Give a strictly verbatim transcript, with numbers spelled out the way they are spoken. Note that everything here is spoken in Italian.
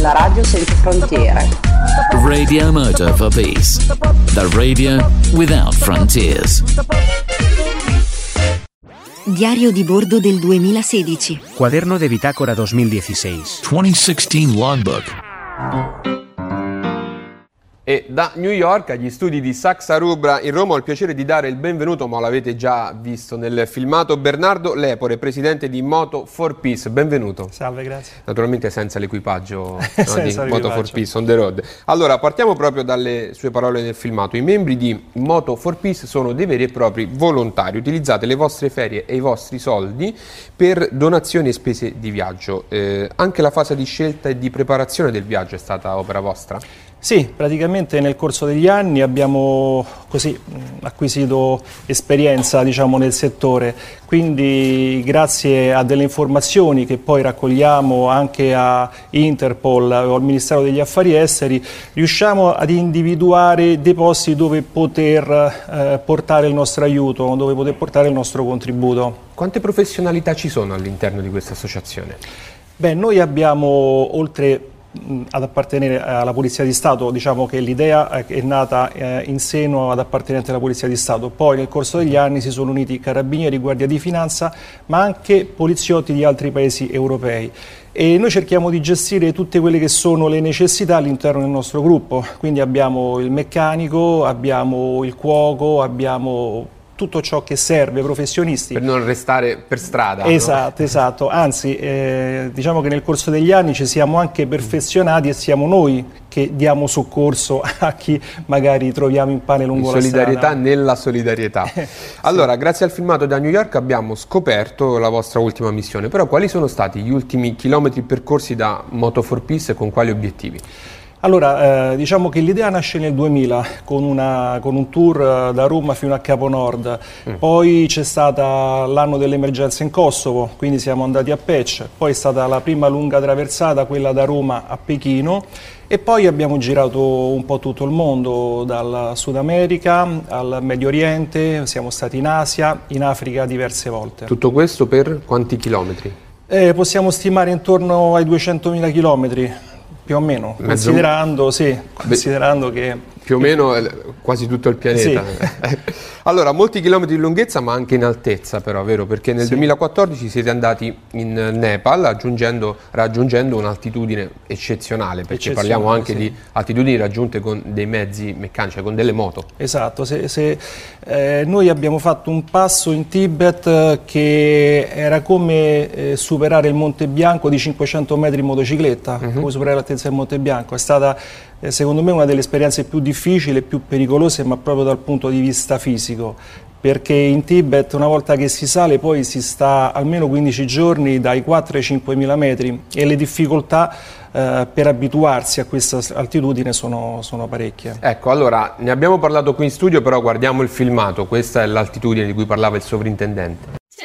la radio senza frontiere. Radio Moto for Peace, the radio without frontiers. Diario di bordo del duemilasedici. Cuaderno de bitácora duemiladiciassei. duemiladiciassei Logbook. E da New York agli studi di Saxa Rubra in Roma ho il piacere di dare il benvenuto, ma l'avete già visto nel filmato, Bernardo Lepore, presidente di Moto for Peace. Benvenuto. Salve, grazie. Naturalmente senza l'equipaggio, senza no, di l'equipaggio. Moto for Peace on the road. Allora, partiamo proprio dalle sue parole nel filmato. I membri di Moto for Peace sono dei veri e propri volontari. Utilizzate le vostre ferie e i vostri soldi per donazioni e spese di viaggio. Eh, anche la fase di scelta e di preparazione del viaggio è stata opera vostra? Sì, praticamente nel corso degli anni abbiamo così acquisito esperienza, diciamo, nel settore, quindi grazie a delle informazioni che poi raccogliamo anche a Interpol o al Ministero degli Affari Esteri, riusciamo ad individuare dei posti dove poter eh, portare il nostro aiuto, dove poter portare il nostro contributo. Quante professionalità ci sono all'interno di questa associazione? Beh, noi abbiamo, oltre ad appartenere alla Polizia di Stato, diciamo che l'idea è nata eh, in seno ad appartenenti alla Polizia di Stato, poi nel corso degli anni si sono uniti Carabinieri, Guardia di Finanza, ma anche poliziotti di altri paesi europei. E noi cerchiamo di gestire tutte quelle che sono le necessità all'interno del nostro gruppo, quindi abbiamo il meccanico, abbiamo il cuoco, abbiamo tutto ciò che serve, professionisti. Per non restare per strada. Esatto, no? esatto. Anzi, eh, diciamo che nel corso degli anni ci siamo anche perfezionati e siamo noi che diamo soccorso a chi magari troviamo in pane lungo la strada. Solidarietà nella solidarietà. Allora, sì. Grazie al filmato da New York abbiamo scoperto la vostra ultima missione, però quali sono stati gli ultimi chilometri percorsi da Moto for Peace e con quali obiettivi? Allora, eh, diciamo che l'idea nasce nel duemila con, una, con un tour da Roma fino a Capo Nord, mm. poi c'è stata l'anno dell'emergenza in Kosovo, quindi siamo andati a Pec, poi è stata la prima lunga traversata, quella da Roma a Pechino, e poi abbiamo girato un po' tutto il mondo, dal Sud America al Medio Oriente, siamo stati in Asia, in Africa diverse volte. Tutto questo per quanti chilometri? Eh, possiamo stimare intorno ai duecentomila chilometri. Più o meno, Mezzo... considerando, sì, considerando Beh, che... Più o meno quasi tutto il pianeta. Sì. Allora, molti chilometri di lunghezza ma anche in altezza però, vero? Perché nel sì. duemilaquattordici siete andati in Nepal raggiungendo, raggiungendo un'altitudine eccezionale, perché eccezionale, parliamo anche sì. di altitudini raggiunte con dei mezzi meccanici, con delle moto. Esatto, se, se, eh, noi abbiamo fatto un passo in Tibet che era come eh, superare il Monte Bianco di cinquecento metri in motocicletta, uh-huh. come superare l'altezza del Monte Bianco. È stata eh, secondo me una delle esperienze più difficili e più pericolose, ma proprio dal punto di vista fisico, perché in Tibet una volta che si sale poi si sta almeno quindici giorni dai quattro ai cinquemila metri e le difficoltà eh, per abituarsi a questa altitudine sono, sono parecchie. Ecco, allora ne abbiamo parlato qui in studio, però guardiamo il filmato, questa è l'altitudine di cui parlava il sovrintendente.